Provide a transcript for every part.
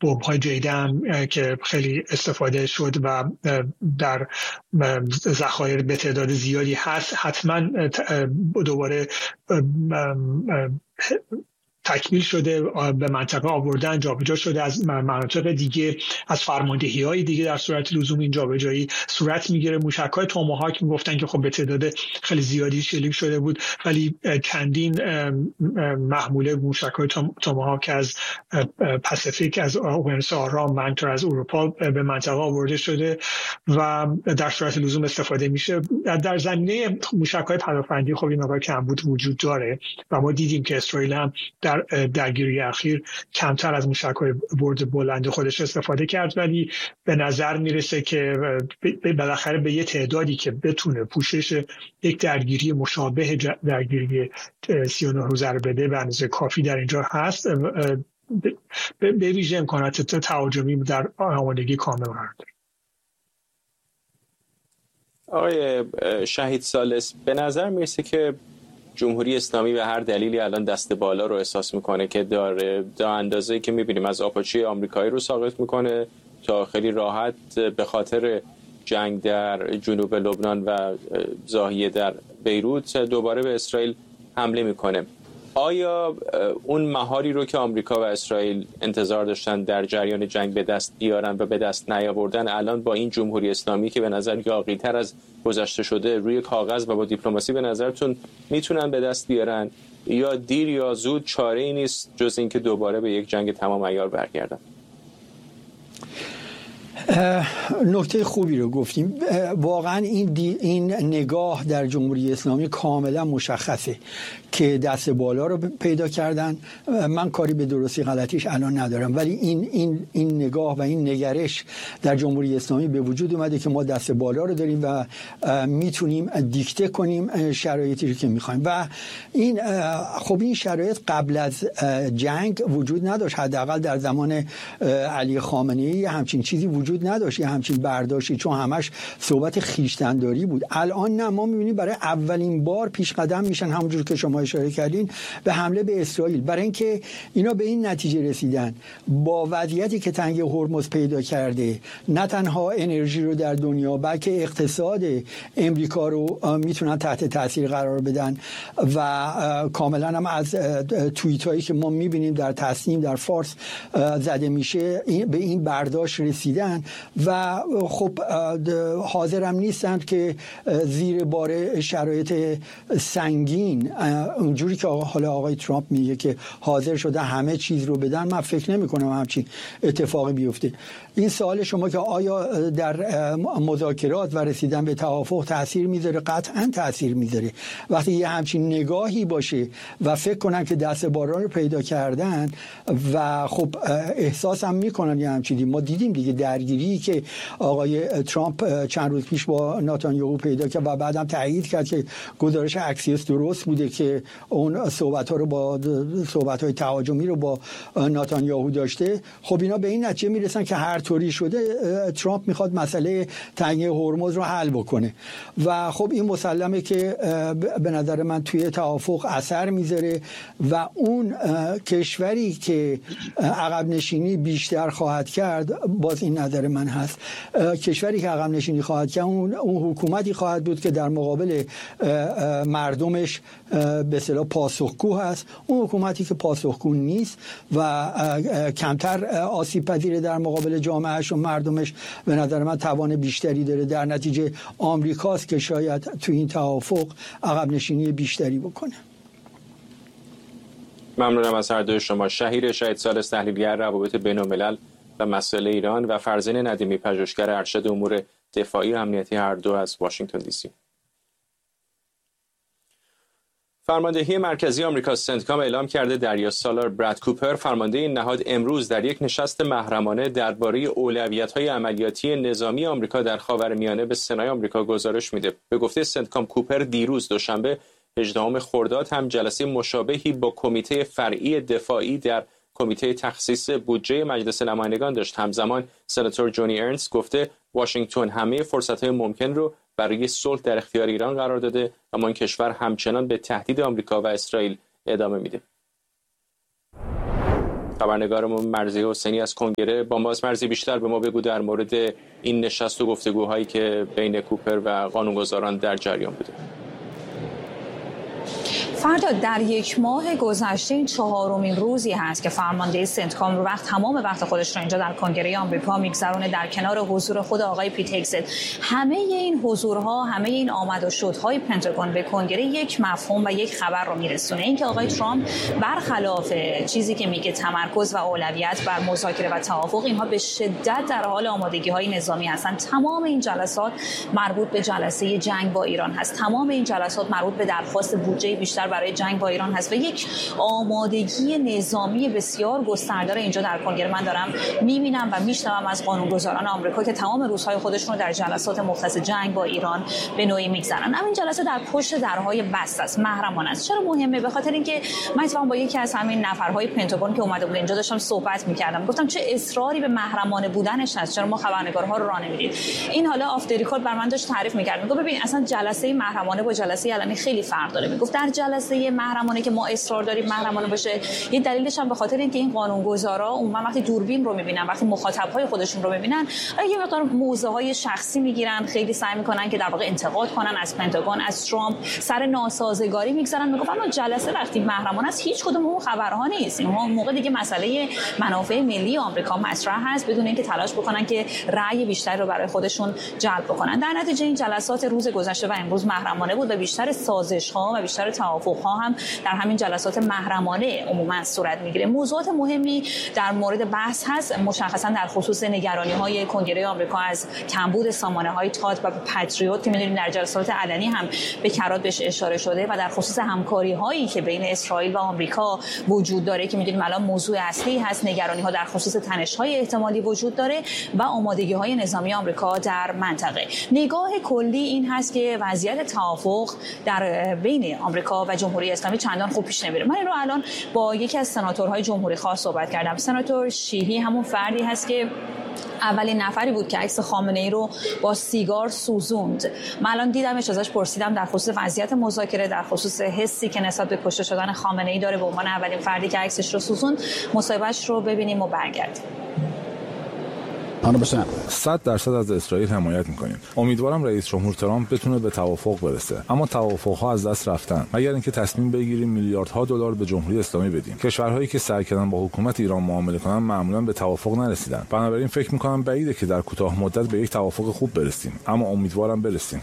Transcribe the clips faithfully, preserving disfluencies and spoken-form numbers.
بمب‌های جیدم که خیلی استفاده شد و در ذخایر به تعداد زیادی هست، حتما دوباره تکمیل شده، به منطقه آوردن، جابجا شده از مناطق دیگه، از فرماندهی‌های دیگه در صورت لزوم این جابجایی صورت میگیره. موشک‌های توماهاک میگفتن که خب به تعداد خیلی زیادی شلیک شده بود، ولی چندین محموله موشک‌های توماهاک از پاسیفیک، از اقیانوس آرام، منتر از اروپا به منطقه آورده شده و در صورت لزوم استفاده میشه. در زمینه موشک‌های پدافندی خب این مقدار کمبود وجود داره و ما دیدیم که اسرائیل هم در درگیری اخیر کمتر از موشک‌های برد بلند خودش استفاده کرد، ولی به نظر میرسه که بالاخره به یه تعدادی که بتونه پوشش یک درگیری مشابه درگیری سی و نه روزه رو بده به اندازه کافی در اینجا هست. به ویژه امکانات تهاجمی در آمادگی کامل قرار داره. آقای شهید ثالث، به نظر میرسه که جمهوری اسلامی به هر دلیلی الان دست بالا رو احساس میکنه که داره، تا اندازه‌ای که میبینیم از آپاچی آمریکایی رو ساقط میکنه تا خیلی راحت به خاطر جنگ در جنوب لبنان و ضاحیه در بیروت دوباره به اسرائیل حمله میکنه. آیا اون مهاری رو که آمریکا و اسرائیل انتظار داشتن در جریان جنگ به دست بیارن و به دست نیاوردن، الان با این جمهوری اسلامی که به نظر یاغی‌تر از گذشته شده روی کاغذ و با دیپلماسی، به نظرتون میتونن به دست بیارن یا دیر یا زود چاره‌ای نیست جز اینکه دوباره به یک جنگ تمام عیار برگردن؟ نکته خوبی رو گفتیم. واقعا این این نگاه در جمهوری اسلامی کاملا مشخصه که دست بالا رو پیدا کردن. من کاری به درستی غلطیش الان ندارم، ولی این این این نگاه و این نگرش در جمهوری اسلامی به وجود اومده که ما دست بالا رو داریم و میتونیم دیکته کنیم شرایطی رو که میخوایم. و این خب این شرایط قبل از جنگ وجود نداشت، حداقل در زمان علی خامنه‌ای همچین چیزی وجود نداشت، همچین برداشتی، چون همش صحبت خویشتن‌داری بود. الان نه، ما می‌بینیم برای اولین بار پیش قدم میشن، همونجور که شما اشاره کردین، به حمله به اسرائیل، برای اینکه اینا به این نتیجه رسیدن با وضعیتی که تنگه هرمز پیدا کرده، نه تنها انرژی رو در دنیا بلکه اقتصاد امریکا رو میتونن تحت تاثیر قرار بدن. و کاملا هم از توییت هایی که ما می‌بینیم در تصنیم در فارس زده میشه به این برداشت رسیدن و خب حاضرم نیستند که زیر بار شرایط سنگین، اونجوری که حالا آقای ترامپ میگه که حاضر شده همه چیز رو بدن، من فکر نمی کنم همچین اتفاقی بیفته. این سوال شما که آیا در مذاکرات و رسیدن به توافق تأثیر میذاره، قطعا تأثیر میذاره. وقتی یه همچین نگاهی باشه و فکر کنن که دست بالا رو پیدا کردن و خب احساس هم میکنن یه همچینی، ما دیدیم دیگه درگیری که آقای ترامپ چند روز پیش با نتانیاهو پیدا کرد و بعدم تایید کرد که گزارش اکسیوس درست بوده که اون صحبت‌ها رو با صحبت‌های تهاجمی رو با نتانیاهو داشته. خب اینا به این نتیجه میرسن که هر طوری شده ترامپ میخواد مسئله تنگه هرمز رو حل بکنه و خب این مسلمه که به نظر من توی توافق اثر میذاره و اون کشوری که عقب نشینی بیشتر خواهد کرد، باز این نظر من هست، کشوری که عقب نشینی خواهد کرد اون, اون حکومتی خواهد بود که در مقابل مردمش به اصطلاح پاسخگو هست. اون حکومتی که پاسخگو نیست و کمتر آسیب پذیر در مقابل جامعهش و مردمش، به نظر من توان بیشتری داره. در نتیجه آمریکاست که شاید تو این توافق عقب نشینی بیشتری بکنه. ممنونم از هر دوی شما. شهیر شهید ثالث، تحلیلگر روابط بین‌الملل و مسائل ایران، و فرزین ندیمی، پژوهشگر ارشد امور دفاعی و امنیتی، هر دو از واشنگتن دی سی. فرماندهی مرکزی آمریکا سنتکام اعلام کرده دریا سالار براد کوپر، فرمانده این نهاد، امروز در یک نشست محرمانه درباره اولویت‌های عملیاتی نظامی آمریکا در خاورمیانه به سنای آمریکا گزارش میده. به گفته سنتکام، کوپر دیروز دوشنبه هجدهم خرداد هم جلسه مشابهی با کمیته فرعی دفاعی در کمیته تخصیص بودجه مجلس نمایندگان داشت. همزمان سناتور جونی ارنست گفته واشنگتن همه فرصت‌های ممکن رو برای صلح در اختیار ایران قرار داده، اما این کشور همچنان به تهدید آمریکا و اسرائیل ادامه میده. خبرنگارمون مرضی حسینی از کنگره با ماست. مرضی بیشتر به ما بگو در مورد این نشست و گفتگوهایی که بین کوپر و قانونگذاران در جریان بوده. فرداد، در یک ماه گذشته این چهارمین روزی هست که فرمانده سنتکام رو وقت تمام وقت خودش رو اینجا در کنگره آمریکا میگذرونه در کنار حضور خود آقای پیت هگست. همه این حضورها، همه این آمد و شدهای پنتاگون به کنگره یک مفهوم و یک خبر رو میرسونه، اینکه آقای ترامپ برخلاف چیزی که میگه تمرکز و اولویت بر مذاکره و توافق، اینها به شدت در حال آمادگی‌های نظامی هستند. تمام این جلسات مربوط به جلسه جنگ با ایران هست. تمام این جلسات مربوط به درخواست بودجه بیشتر برای جنگ با ایران هست و یک آمادگی نظامی بسیار گسترده اینجا در کنگره من دارم میبینم و میشنوم از قانونگذاران آمریکا که تمام روزهای خودشون رو در جلسات مختص جنگ با ایران به نوعی میگذرن. همین جلسه در پشت درهای بسته است، محرمانه است. چرا مهمه؟ به خاطر اینکه من اتفاقا با یکی از همین نفرهای پنتاگون که اومده بود اینجا داشتم صحبت میکردم، گفتم چه اصراری به محرمانه بودنش هست، چرا ما خبرنگارها رو راه نمیدید؟ این حالا آف دی ریکورد بر من داشت تعریف میکرد، میگه ببین اصلا جلسه محرمانه با جلسه علنی خیلی فرق داره. میگفت در جلسه محرمانه که ما اصرار داریم محرمانه باشه، یه دلیلش هم به خاطر اینکه این قانونگذارا اونم وقتی دوربین رو میبینن، وقتی مخاطبهای خودشون رو میبینن، یه مقدار موضوعهای شخصی میگیرن، خیلی سعی میکنن که در واقع انتقاد کنن از پنتاگون، از ترامپ، سر ناسازگاری میگذارن. میگفت اما جلسه وقتی محرمانه است هیچ کدوم اون خبرها نیست، اون موقع دیگه مسئله منافع ملی آمریکا مطرح هست بدون اینکه تلاش بکنن که رأی بیشتر رو برای خودشون جلب بکنن. در نتیجه این جلسات روز گذشته و امروز محرمانه بود و بیشتر سازش‌ها و بیشتر توافق‌ها هم در همین جلسات محرمانه عموما صورت میگیره. موضوعات مهمی در مورد بحث هست، مشخصا در خصوص نگرانی‌های کنگره آمریکا از کمبود سامانه‌های تات و پاتریوت که می‌دونید در جلسات علنی هم به کرات بهش اشاره شده، و در خصوص همکاری‌هایی که بین اسرائیل و آمریکا وجود داره که می‌دونیم الان موضوع اصلی هست. نگرانی‌ها در خصوص تنش‌های احتمالی وجود داره و آمادگی‌های نظامی آمریکا در منطقه. نگاه کلی این هست که وضعیت توافق در بین آمریکا و جمهوری اسلامی چندان خوب پیش نمیره. من این رو الان با یکی از سناتورهای جمهوری خواه صحبت کردم. سناتور شیحی همون فردی هست که اولین نفری بود که عکس خامنه ای رو با سیگار سوزوند. من الان دیدمش، ازش پرسیدم در خصوص وضعیت مذاکره، در خصوص حسی که نسبت به کشته شدن خامنه ای داره به عنوان اولین فردی که عکسش رو سوزوند. مصاحبهش رو ببینیم و برگردیم. صد درصد از اسرائیل حمایت میکنیم. امیدوارم رئیس جمهور ترامپ بتونه به توافق برسه، اما توافق‌ها از دست رفتن. مگر اینکه تصمیم بگیریم میلیاردها دلار به جمهوری اسلامی بدیم. کشورهایی که سعی کردن با حکومت ایران معامله کنن معمولا به توافق نرسیدن. بنابراین فکر میکنم بعیده که در کوتاه مدت به یک توافق خوب برسیم، اما امیدوارم برسیم.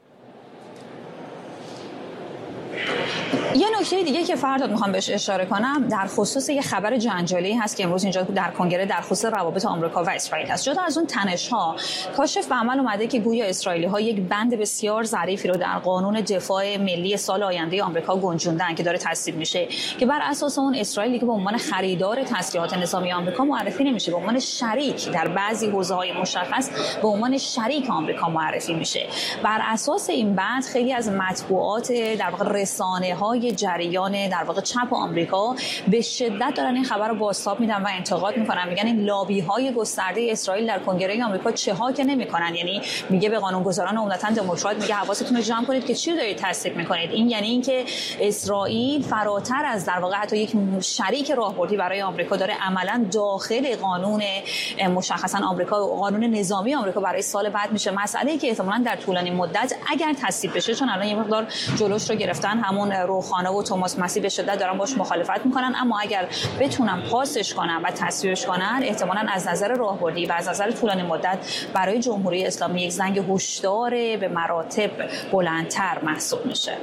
یه نکته دیگه که فرداد میخوام بهش اشاره کنم در خصوص یه خبر جنجالی هست که امروز اینجا در کنگره در خصوص روابط آمریکا و اسرائیل هست. جدا از اون تنش‌ها، کاشف به عمل اومده که گویا اسرائیلی‌ها یک بند بسیار ظریفی رو در قانون دفاع ملی سال آینده آمریکا گنجوندن که داره تصویب میشه، که بر اساس اون اسرائیل که به عنوان خریدار تسلیحات نظامی آمریکا معرفی نمیشه، به عنوان شریک در بعضی حوزه‌های مشخص به عنوان شریک آمریکا معرفی میشه. بر اساس این بند خیلی از مطبوعات در واقع رسانه‌های جریان در واقع چپ آمریکا به شدت دارن این خبر رو بازتاب میدن و انتقاد میکنن. میگن این لابی‌های گسترده اسرائیل در کنگره آمریکا چه ها که نمیکنن. یعنی میگه به قانونگذاران عمدتاً دموکرات میگه حواستون رو جمع کنید که چی رو دارید تصدیق میکنید. این یعنی اینکه اسرائیل فراتر از در واقع حتی یک شریک راهبردی برای آمریکا داره عملاً داخل قانون مشخصاً آمریکا، قانون نظامی آمریکا برای سال بعد میشه. مسئله‌ای که احتمالاً در طولانی مدت اگر تصویب بشه، چون الان یه مقدار جلوش رو گرفتن، همون روخانه و توماس مسی به شدت دارن باش مخالفت میکنن، اما اگر بتونن پاسش کنن و تصویبش کنن، احتمالاً از نظر راهبردی و از نظر طولانی مدت برای جمهوری اسلامی یک زنگ هشدار به مراتب بلندتر محسوب میشه.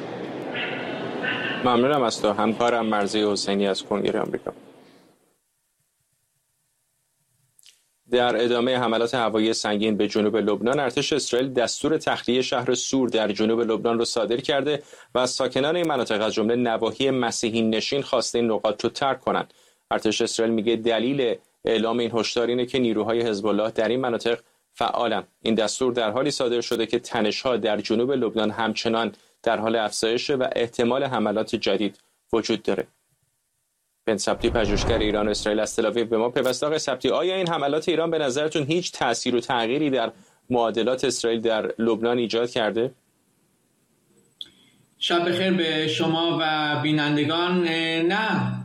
ممنونم از تو همکارم مرضی حسینی از کنگره آمریکا. در ادامه حملات هوایی سنگین به جنوب لبنان، ارتش اسرائیل دستور تخلیه شهر سور در جنوب لبنان را صادر کرده و از ساکنان این مناطق از جمله نواحی مسیحی نشین خواسته این نقاط رو ترک کنند. ارتش اسرائیل میگه دلیل اعلام این هشدار اینه که نیروهای حزب الله در این مناطق فعالن. این دستور در حالی صادر شده که تنش‌ها در جنوب لبنان همچنان در حال افزایش و احتمال حملات جدید وجود داره. بن سبتی، پژوهشگر ایران و اسرائیل از تل‌آویو به ما پیوسته. آقای سبتی، آیا این حملات ایران به نظرتون هیچ تأثیر و تغییری در معادلات اسرائیل در لبنان ایجاد کرده؟ شب بخیر به شما و بینندگان. نه،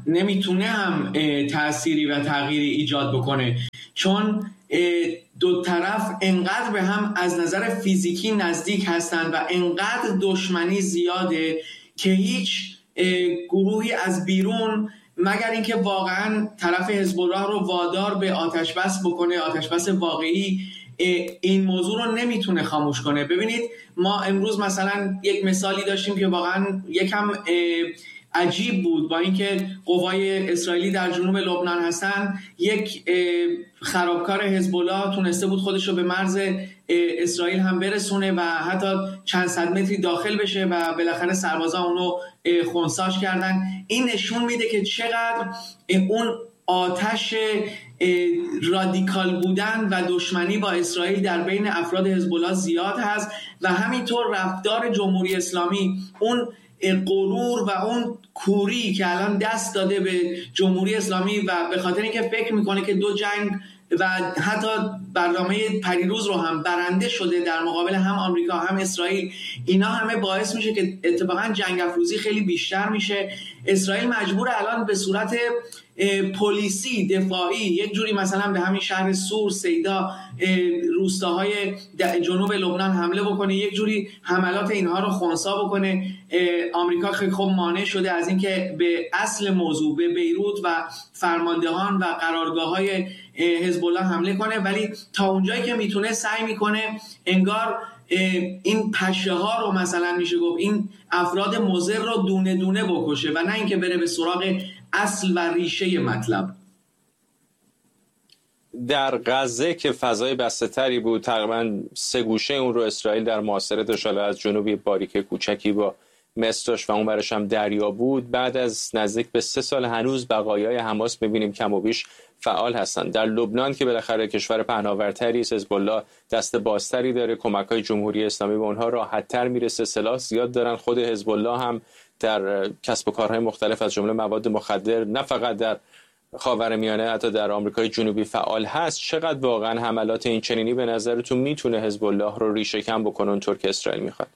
نمیتونه هم تأثیری و تغییری ایجاد بکنه، چون دو طرف انقدر به هم از نظر فیزیکی نزدیک هستن و انقدر دشمنی زیاده که هیچ گروهی از بیرون مگر اینکه واقعا طرف حزب الله رو وادار به آتش بس بکنه، آتش بس واقعی، این موضوع رو نمیتونه خاموش کنه. ببینید ما امروز مثلا یک مثالی داشتیم که واقعا یکم عجیب بود، با اینکه قوای اسرائیلی در جنوب لبنان هستن، یک خرابکار حزب الله تونسته بود خودش رو به مرز اسرائیل هم برسونه و حتی چند صد متری داخل بشه و بالاخره سربازا اونو خنثیش کردن. این نشون میده که چقدر اون آتش رادیکال بودن و دشمنی با اسرائیل در بین افراد حزب الله زیاد هست و همینطور رفتار جمهوری اسلامی، اون غرور و اون کوری که الان دست داده به جمهوری اسلامی و به خاطر اینکه فکر میکنه که دو جنگ و حتی برنامه پریروز رو هم برنده شده در مقابل هم آمریکا هم اسرائیل، اینا همه باعث میشه که اتفاقا جنگ افروزی خیلی بیشتر میشه. اسرائیل مجبور الان به صورت پلیسی دفاعی یک جوری مثلا به همین شهر سور، سیدا، روستاهای جنوب لبنان حمله بکنه، یک جوری حملات اینها رو خنثی بکنه. آمریکا خیلی خوب مانع شده از اینکه به اصل موضوع، به بیروت و فرماندهان و قرارگاه‌های حزب الله حمله کنه، ولی تا اونجایی که میتونه سعی میکنه انگار این پشه ها رو مثلا میشه گفت این افراد مضر رو دونه دونه بکشه و نه اینکه بره به سراغ اصل و ریشه مطلب. در غزه که فضای بسته تری بود، تقریبا سه گوشه اون رو اسرائیل در محاصره داشت، از جنوبی باریک کوچکی با مصر داشت و اون برش هم دریا بود. بعد از نزدیک به سه سال هنوز بقایای حماس می‌بینیم کم و بیش فعال هستند. در لبنان که بالاخره کشور پهناورتری است، حزب الله دست بازتری داره، کمک‌های جمهوری اسلامی به اونها راحت‌تر میرسه، سلاح زیاد دارن. خود حزب الله هم در کسب و کارهای مختلف از جمله مواد مخدر نه فقط در خاورمیانه حتی در آمریکای جنوبی فعال هست. چقدر واقعا حملات این چنینی به نظرتون میتونه حزب الله رو ریشه کن بکنه اونطور که اسرائیل میخواد؟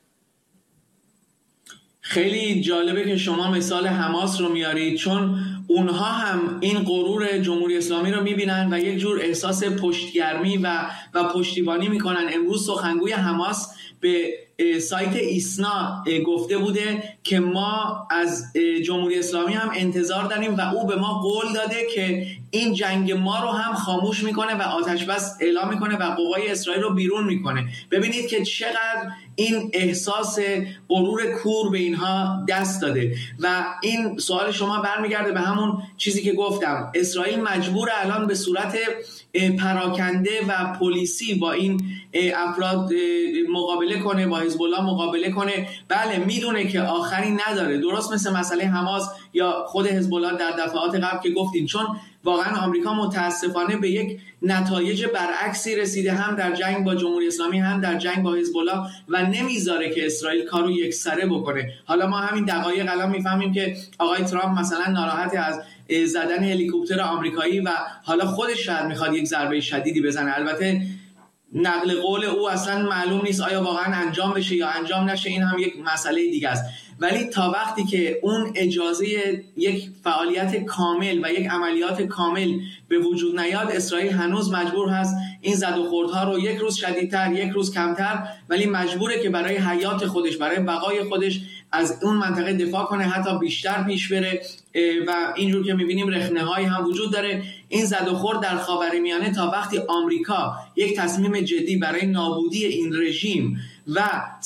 خیلی جالبه که شما مثال حماس رو میارید، چون اونها هم این غرور جمهوری اسلامی رو میبینن و یک جور احساس پشتگرمی و و پشتیبانی میکنن. امروز سخنگوی حماس به سایت ایسنا گفته بوده که ما از جمهوری اسلامی هم انتظار داریم و او به ما قول داده که این جنگ ما رو هم خاموش میکنه و آتش بس اعلام میکنه و قوای اسرائیل رو بیرون میکنه. ببینید که چقدر این احساس غرور کور به اینها دست داده و این سوال شما برمیگرده به همون چیزی که گفتم. اسرائیل مجبور الان به صورت پراکنده و پلیسی با این افراد مقابله کنه، با حزب الله مقابله کنه. بله میدونه که آخری نداره، درست مثل مسئله حماس یا خود حزب الله در دفعات قبل که گفتیم، چون واقعا آمریکا متاسفانه به یک نتایج برعکسی رسیده هم در جنگ با جمهوری اسلامی هم در جنگ با حزب الله و نمیذاره که اسرائیل کارو یکسره بکنه. حالا ما همین دقایق الان میفهمیم که آقای ترامپ مثلا ناراحت از زدن هلیکوپتر آمریکایی و حالا خودش شاید میخواد یک ضربه شدیدی بزنه. البته نقل قول او اصلا معلوم نیست آیا واقعا انجام بشه یا انجام نشه، این هم یک مسئله دیگه است. ولی تا وقتی که اون اجازه یک فعالیت کامل و یک عملیات کامل به وجود نیاد، اسرائیل هنوز مجبور هست این زد و خوردها رو یک روز شدیدتر یک روز کمتر، ولی مجبوره که برای حیات خودش، برای بقای خودش از اون منطقه دفاع کنه، حتی بیشتر پیش بره و اینجور که میبینیم رخنه‌هایی هم وجود داره. این زد و خورد در خاورمیانه تا وقتی آمریکا یک تصمیم جدی برای نابودی این رژیم و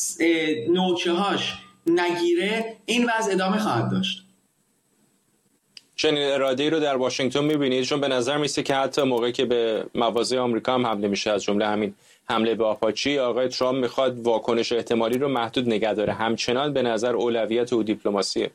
نوچه‌هاش نگیره، این وضع ادامه خواهد داشت. چنین اراده‌ای رو در واشنگتن می‌بینید؟ چون به نظر میسه که حتی موقعی که به مواضع آمریکا هم حمله میشه، از جمله همین حمله به آپاچی، آقای ترامپ میخواد واکنش احتمالی رو محدود نگه داره. همچنان به نظر اولویت او دیپلماسیه.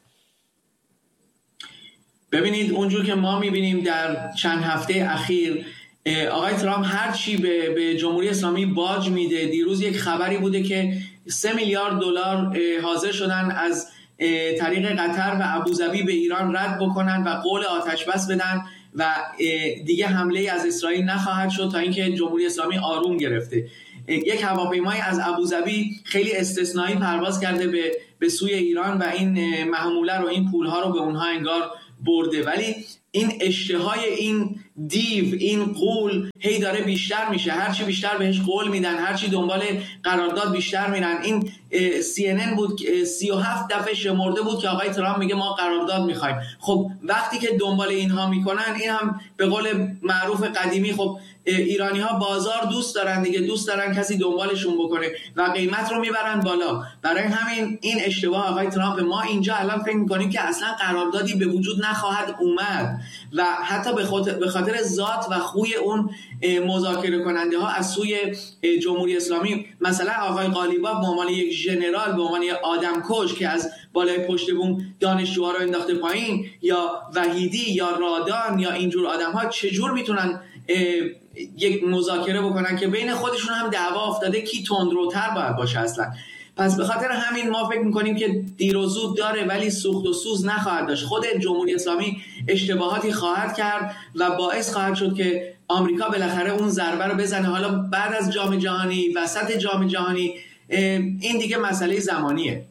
ببینید اونجور که ما می‌بینیم در چند هفته اخیر آقای ترامپ هر چی به, به جمهوری اسلامی باج میده. دیروز یک خبری بوده که سه میلیارد دلار حاضر شدن از طریق قطر و ابوظبی به ایران رد بکنن و قول آتش بس بدن و دیگه حمله از اسرائیل نخواهد شد تا اینکه جمهوری اسلامی آروم گرفته. یک هواپیمای از ابوظبی خیلی استثنایی پرواز کرده به به سوی ایران و این محموله رو، این پولها رو به اونها انگار برده، ولی این اشتهای این دیو، این غول هی داره بیشتر میشه. هرچی بیشتر بهش قول میدن، هرچی دنبال قرارداد بیشتر میرن. این سی ان ان بود سی و هفت دفعه شمرده بود که آقای ترامپ میگه ما قرارداد میخوایم. خب وقتی که دنبال اینها میکنن، این هم به قول معروف قدیمی، خب ایرانی ها بازار دوست دارن دیگه، دوست دارن کسی دنبالشون بکنه و قیمت رو میبرن بالا. برای همین این اشتباه آقای ترامپ. ما اینجا الان فکر میکنیم که اصلا قراردادی به وجود نخواهد اومد و حتی به خاطر به خاطر ذات و خوی اون مذاکره کننده ها از سوی جمهوری اسلامی، مثلا آقای قالیباف به عنوان یک ژنرال، به عنوان یک آدم کش که از بالای پشت بوم دانشجوها رو انداخته پایین، یا وحیدی یا رادان یا اینجور آدم ها چجور میتونن یک مذاکره بکنن که بین خودشون هم دعوا افتاده کی تندروتر باید باشه اصلا. پس به خاطر همین ما فکر میکنیم که دیر و زود داره ولی سوخت و سوز نخواهد داشت. خود جمهوری اسلامی اشتباهاتی خواهد کرد و باعث خواهد شد که آمریکا بالاخره اون ضربه رو بزنه. حالا بعد از جام جهانی، وسط جام جهانی، این دیگه مسئله زمانیه.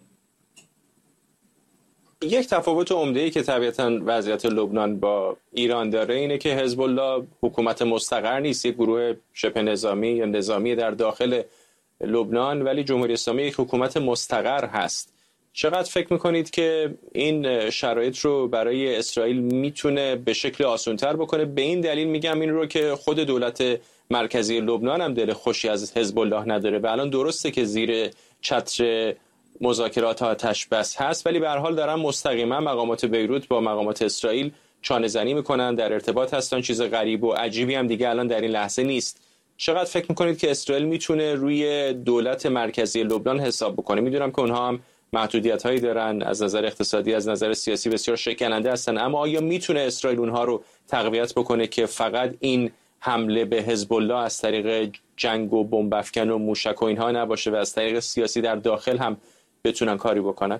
یک تفاوت عمده‌ای که طبیعتاً وضعیت لبنان با ایران داره اینه که حزب الله حکومت مستقر نیست، یک گروه شبه نظامی یا نظامی در داخل لبنان، ولی جمهوری اسلامی یک حکومت مستقر هست. چقدر فکر میکنید که این شرایط رو برای اسرائیل میتونه به شکل آسان‌تر بکنه؟ به این دلیل میگم این رو که خود دولت مرکزی لبنان هم دل خوشی از حزب الله نداره و الان درسته که زیر چتر مذاکرات آتش بس هست، ولی به هر حال دارن مستقیما مقامات بیروت با مقامات اسرائیل چانه زنی میکنن، در ارتباط هستن. چیز غریب و عجیبی هم دیگه الان در این لحظه نیست. چقدر فکر میکنید که اسرائیل میتونه روی دولت مرکزی لبنان حساب بکنه؟ میدونم که اونها هم محدودیت هایی دارن، از نظر اقتصادی، از نظر سیاسی بسیار شکننده هستن، اما آیا میتونه اسرائیل اونها رو تقویت بکنه که فقط این حمله به حزب الله از طریق جنگ و بمب افکن و موشک و اینها نباشه و از طریق سیاسی در داخل هم بتونن کاری بکنن؟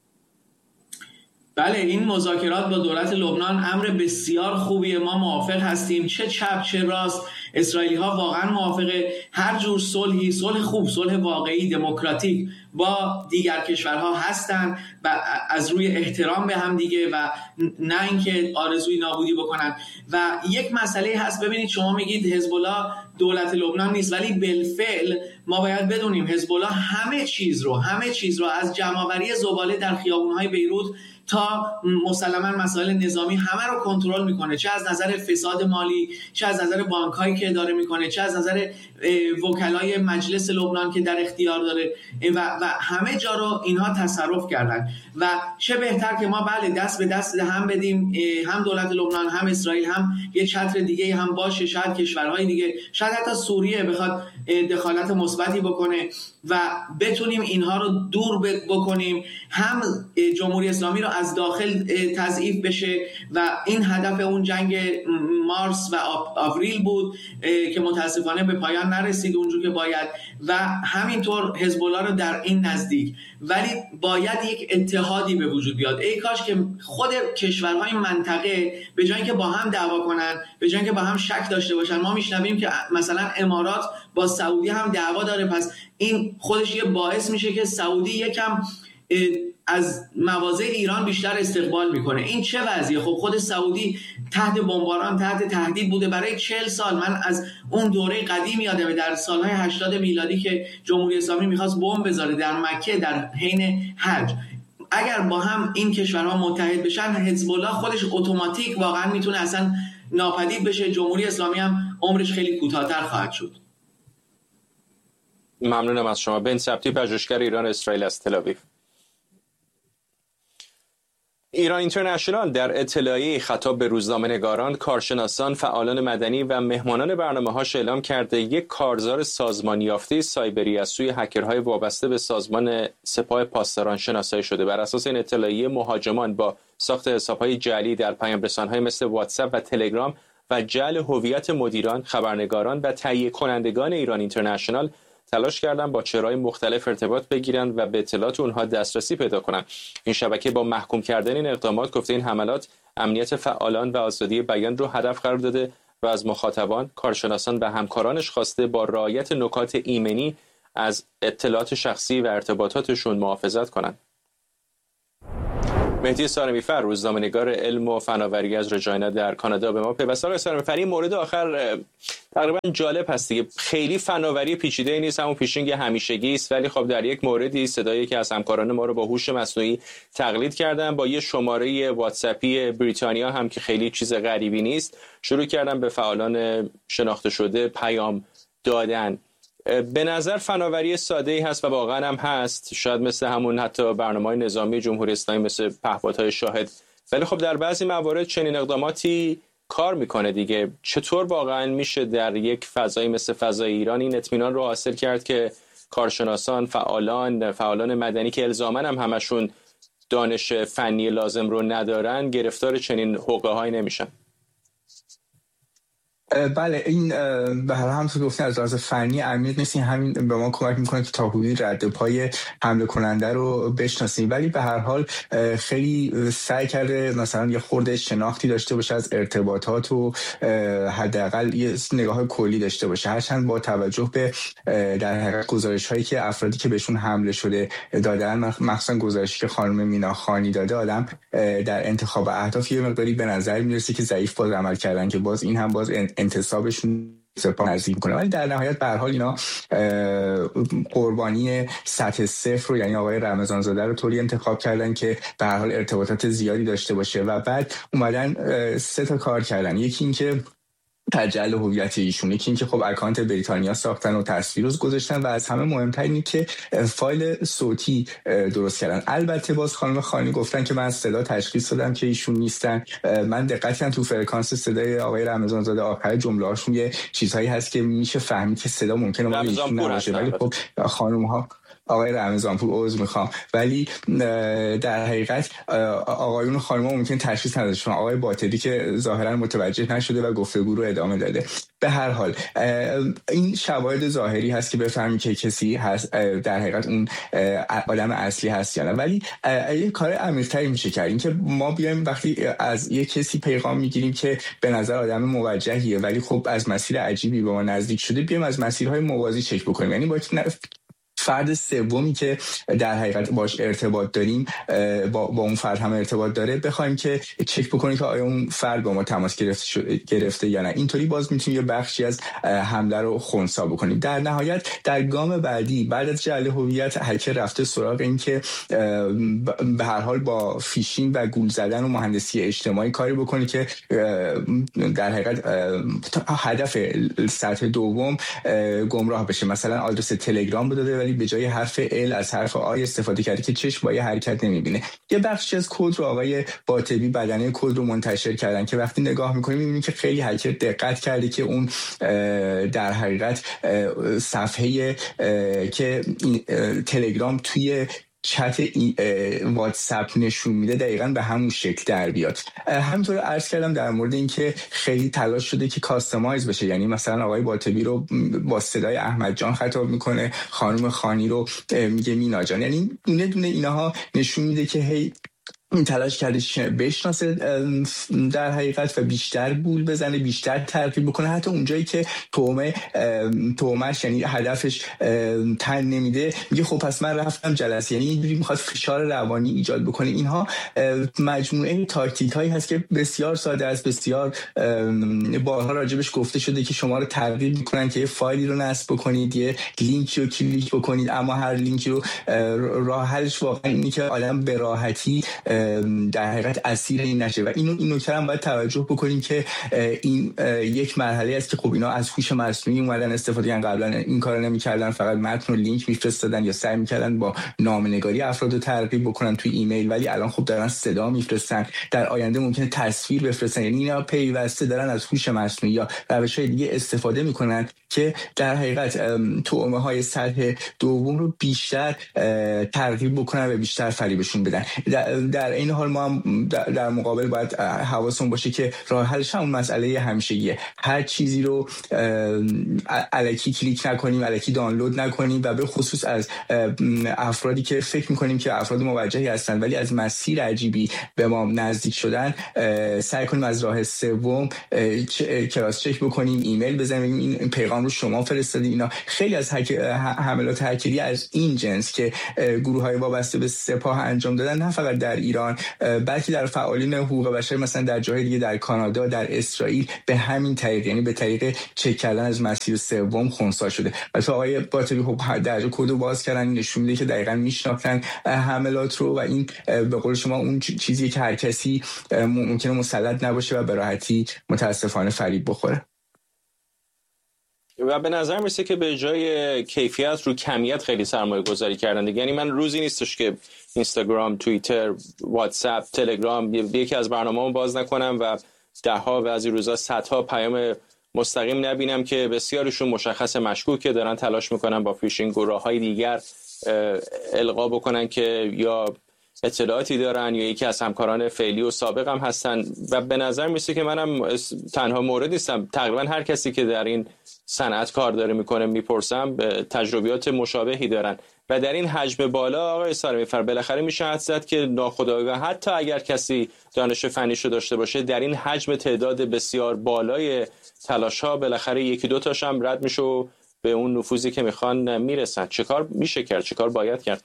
بله، این مذاکرات با دولت لبنان امر بسیار خوبیه. ما موافق هستیم، چه چپ چه راست. اسرائیلی ها واقعا موافق هر جور صلحی، صلح خوب، صلح واقعی دموکراتیک با دیگر کشورها هستن و از روی احترام به هم دیگه و نه اینکه آرزوی نابودی بکنن. و یک مسئله هست، ببینید شما میگید حزب الله دولت لبنان نیست، ولی بالفعل ما باید بدونیم حزب الله همه چیز رو همه چیز رو از جمع‌آوری زباله در خیابون‌های بیروت تا مسلماً مسائل نظامی همه رو کنترل میکنه، چه از نظر فساد مالی، چه از نظر بانک‌هایی که اداره میکنه، چه از نظر وکلای مجلس لبنان که در اختیار داره و, و همه جا رو اینها تصرف کردن. و چه بهتر که ما بله دست به دست هم بدیم، هم دولت لبنان هم اسرائیل، هم یه چتر دیگه هم باشه، شاید کشورهای دیگه، شاید حتی سوریه بخواد دخالت مثبتی بکنه و بتونیم اینها رو دور بکنیم، هم جمهوری اسلامی رو از داخل تضعیف بشه و این هدف اون جنگ مارس و آوریل بود که متاسفانه به پایان نرسید اونجور که باید، و همینطور حزب الله رو در این نزدیک. ولی باید یک اتحادی به وجود بیاد. ای کاش که خود کشورهای منطقه به جای اینکه با هم دعوا کنن، به جای اینکه با هم شک داشته باشن، ما میشنویم که مثلا امارات با سعودی هم دعوا داره، پس این خودش یه باعث میشه که سعودی یکم از مواضع ایران بیشتر استقبال میکنه. این چه وضعیه؟ خب خود سعودی تحت بمباران، تحت تهدید بوده برای چهل سال. من از اون دوره قدیم یادمه، در سالهای هشتاد میلادی که جمهوری اسلامی میخواست بمب بذاره در مکه در حین حج. اگر با هم این کشورها متحد بشن، حزب الله خودش اتوماتیک واقعا میتونه اصلا ناپدید بشه. جمهوری اسلامی هم عمرش خیلی کوتاه‌تر خواهد شد. ممنونم از شما. بن سبتی، پژوهشگر ایران اسرائیل از تل آویو. ایران اینترنشنال در اطلاعیه خطاب به روزنامه‌نگاران، کارشناسان، فعالان مدنی و مهمانان برنامه‌هاش اعلام کرده یک کارزار سازمان یافته سایبری از سوی هکرهای وابسته به سازمان سپاه پاسداران شناسایی شده. بر اساس این اطلاعیه، مهاجمان با ساخت حساب‌های جعلی در پیام‌رسان‌های مثل واتساپ و تلگرام و جعل هویت مدیران، خبرنگاران و تهیه کنندگان ایران اینترنشنال تلاش کردن با چهره‌های مختلف ارتباط بگیرن و به اطلاعات اونها دسترسی پیدا کنن. این شبکه با محکوم کردن این اقدامات گفته این حملات امنیت فعالان و آزادی بیان رو هدف قرار داده و از مخاطبان، کارشناسان و همکارانش خواسته با رعایت نکات ایمنی از اطلاعات شخصی و ارتباطاتشون محافظت کنند. مهدی سارمی‌فر، روزنامه‌نگار علم و فناوری از رجاینا در کانادا، به ما پیوسته. آقای سارمی‌فر، این مورد آخر تقریبا جالب هست دیگه، خیلی فناوری پیچیده نیست، همون فیشینگ همیشگی است، ولی خب در یک موردی صدایی که از همکاران ما رو با هوش مصنوعی تقلید کردن، با یه شماره واتساپی بریتانیا هم که خیلی چیز غریبی نیست، شروع کردن به فعالان شناخته شده پیام دادن. به نظر فناوری ساده‌ای هست و واقعا هم هست، شاید مثل همون حتی برنامه‌های نظامی جمهوری اسلامی مثل پهپادهای شاهد، ولی خب در بعضی موارد چنین اقداماتی کار میکنه دیگه. چطور واقعا میشه در یک فضایی مثل فضای ایران این اطمینان رو حاصل کرد که کارشناسان، فعالان، فعالان مدنی که الزاماً هم همشون دانش فنی لازم رو ندارن گرفتار چنین حقه‌هایی نمیشن؟ بله، این به هر حال همونطور گفتین از لحاظ فنی اهمیت نیست، همین به ما کمک میکنه که تا حدودی رد پای حمله کننده رو بشناسیم، ولی به هر حال خیلی سعی کرده مثلا یه خورده شناختی داشته باشه از ارتباطات و حداقل یه نگاه کلی داشته باشه، هرچند با توجه به در حقیقت گزارش‌هایی که افرادی که بهشون حمله شده دادن، مخصوصا گزارشی که خانم مینا خانی داده، آدم در انتخاب اهداف یه مقداری به نظر میرسه که ضعیف باز عمل کردن، که باز این هم باز انتصابشون سپاه نزدیک میکنه، ولی در نهایت به هر حال اینا قربانی سطح صفر رو، یعنی آقای رمضان زاده رو طوری انتخاب کردن که به هر حال ارتباطات زیادی داشته باشه و بعد اومدن سه تا کار کردن. یکی این که تجلی هویت ایشون، یکی اینکه خب اکانت بریتانیا ساختن و تصویر رو گذاشتن و از همه مهمتر اینه که فایل صوتی درست کردن. البته باز خانم خانی گفتن که من صدا تشخیص دادم که ایشون نیستن. من دقت کردم تو فرکانس صدای آقای رمضان زاده آخر جمله هاشون یه چیزهایی هست که میشه فهمید که صدا ممکنه مال ایشون نباشه، ولی خب خانم ها آقای رمضانپور عذر میخوام، ولی در حقیقت آقایون و خانم‌ها ممکن تشخیص نداشتن. آقای باطلی که ظاهرا متوجه نشده و گفتگو رو ادامه داده. به هر حال این شواهد ظاهری هست که بفهمی که کسی هست در حقیقت اون آدم اصلی هست یا نه، ولی یه کار عمیق‌تری میشه کرد، این که ما بیایم وقتی از یه کسی پیغام میگیریم که به نظر آدم موجهیه ولی خب از مسیر عجیبی به ما نزدیک شده، بیایم از مسیرهای موازی چک بکنیم، یعنی با فرد سومی که در حقیقت باش ارتباط داریم با, با اون فرد هم ارتباط داره بخوایم که چک بکنیم که آیا اون فرد با ما تماس گرفته, گرفته یا نه. اینطوری باز میتونیم یه بخشی از حمله رو خنثی بکنیم. در نهایت در گام بعدی بعد از جعل هویت، هکر رفته سراغ این که به هر حال با فیشینگ و گول زدن و مهندسی اجتماعی کاری بکنه که در حقیقت هدف سطح دوم گمراه بشه. مثلا آدرس تلگرام رو داده ولی به جای حرف ال از حرف آی استفاده کرده که چشم با یه حرکت نمیبینه. یه بخشی از کد رو آقای باطبی بدنه کد رو منتشر کردن که وقتی نگاه میکنیم میبینیم که خیلی هکر دقت کرده که اون در حقیقت صفحه که تلگرام توی چت واتساپ نشون میده دقیقاً به همون شکل در بیاد. همینطور عرض کردم در مورد اینکه خیلی تلاش شده که کاستماایز بشه، یعنی مثلا آقای باطبی رو با صدای احمد جان خطاب میکنه، خانم خانی رو میگه مینا جان، یعنی دونه دونه اینها نشون میده که هی این تلاش کرده بشناسه در حقیقت و بیشتر گول بزنه، بیشتر ترغیب بکنه، حتی اونجایی که تومه تومش یعنی هدفش تن نمیده میگه خب پس من رفتم جلسه، یعنی اینجوری میخواد فشار روانی ایجاد بکنه. اینها مجموعه تاکتیک هایی هست که بسیار ساده است، بسیار بارها راجبش گفته شده که شما رو ترغیب میکنن که یه فایلی رو نصب بکنید، یه لینکی رو کلیک بکنید، اما هر لینکی رو راه حلش واقعا اینه که آدم به راحتی در حقیقت اسیر این نشه و اینو این نکته هم باید توجه بکنیم که این یک مرحله است که خب اینا از هوش مصنوعی اومدن استفاده کردن. قبلا این کارو نمی‌کردن، فقط متن و لینک میفرستادن یا سعی می‌کردن با نامه‌نگاری افراد رو ترغیب بکنن توی ایمیل، ولی الان خب دارن صدا میفرستن، در آینده ممکنه تصویر بفرستن، یعنی اینا پیوسته دارن از هوش مصنوعی یا روش‌های دیگه استفاده می‌کنن که در حقیقت تومه‌های سطح دوم رو بیشتر ترغیب بکنن و بیشتر فریبشون بدن. در این حال ما هم در مقابل باید حواسمون باشه که راه حلش هم مسئله همیشگیه، هر چیزی رو الکی کلیک نکنیم، الکی دانلود نکنیم و به خصوص از افرادی که فکر میکنیم که افراد موجهی هستن ولی از مسیر عجیبی به ما نزدیک شدن سعی کنیم از راه سوم کراس چک بکنیم، ایمیل بزنیم این پیغام رو شما فرستادید. اینا خیلی از حملات هکری از این جنس که گروه‌های وابسته به سپاه انجام دادن، نه فقط در ایران ایران، بلکه در فعالین حقوق بشر مثلا در جاهای دیگه، در کانادا، در اسرائیل به همین طریق، یعنی به طریق چک کردن از مسیر سوم خنثی شده. البته آقای باطبی خب در کدو باز کردن، نشون میده که دقیقاً میشناختن حملات رو و این به قول شما اون چیزی که هر کسی ممکنه مسلط نباشه و به راحتی متاسفانه فریب بخوره. و به نظر میسه که به جای کیفیت رو کمیت خیلی سرمایه گذاری کردن. یعنی من روزی نیستش که اینستاگرام، توییتر، واتساپ، تلگرام یکی از برنامه‌مو باز نکنم و ده ها و از این روزا صدها پیام مستقیم نبینم که بسیارشون مشخص مشکوکه، دارن تلاش میکنن با فیشینگ گروه‌های دیگر القا بکنن که یا اطلاعاتی دارن یا یکی از همکاران فعلی و سابق هم هستن. و به نظر میسه که منم تنها مورد نیستم، تقریبا هر کسی که در این صنعت کار داره میکنه میپرسم تجربیات مشابهی دارن و در این حجم بالا آقای سارمی فر بالاخره میشه حد زد که ناخودآگاه حتی اگر کسی دانش فنیشو داشته باشه در این حجم تعداد بسیار بالای تلاش‌ها بالاخره یکی دو تاش هم رد میشه و به اون نفوذی که میخوان میرسن. چیکار میشه کرد؟ چیکار باید کرد؟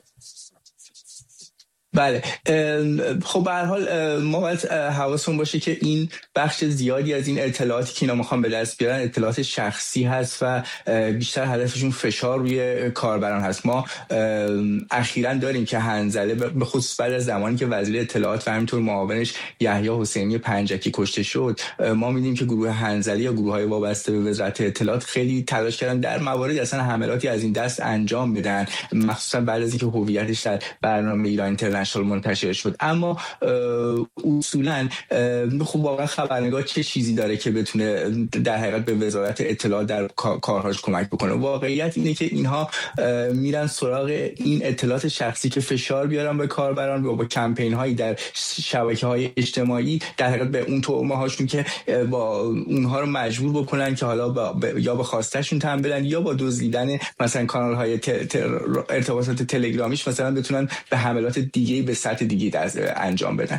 بله خب به هر حال ما باید حواسمون باشه که این بخش زیادی از این اطلاعاتی که اینا میخوان به دست بیارن اطلاعات شخصی هست و بیشتر هدفشون فشار روی کاربران هست. ما اخیراً داریم که حنظله به خصوص بعد از زمانی که وزیر اطلاعات و همینطور معاونش یحیی حسینی پنجکی کشته شد، ما می‌بینیم که گروه حنظله یا گروه‌های وابسته به وزارت اطلاعات خیلی تلاش کردن در مواردی اصلا حملاتی از این دست انجام بدن، مخصوصا بعد از اینکه هویتش در برنامه ایران اینترنشنال منتشر شد. اما اصولا خب واقعا خبرنگار چه چیزی داره که بتونه در حقیقت به وزارت اطلاعات در کارهاش کمک بکنه؟ واقعیت اینه که اینها میرن سراغ این اطلاعات شخصی که فشار بیارن به کاربران و با کمپین هایی در شبکه های اجتماعی در حقیقت به اون تومه هاشون که با اونها رو مجبور بکنن که حالا با یا به خواستشون تن بدن یا با دزدیدن مثلا کانال های ارتباطات تلگرامیش مثلا بتونن به حملات دیگه به سطح دیگه انجام بدن.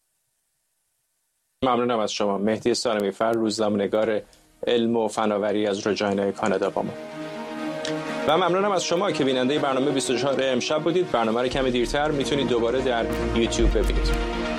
ممنونم از شما. مهدی سارمی فر، روزنامه‌نگار علم و فناوری از رجاینا کانادا با ما. و ممنونم از شما که بیننده برنامه بیست و چهار امشب بودید. برنامه رو کمی دیرتر میتونید دوباره در یوتیوب ببینید.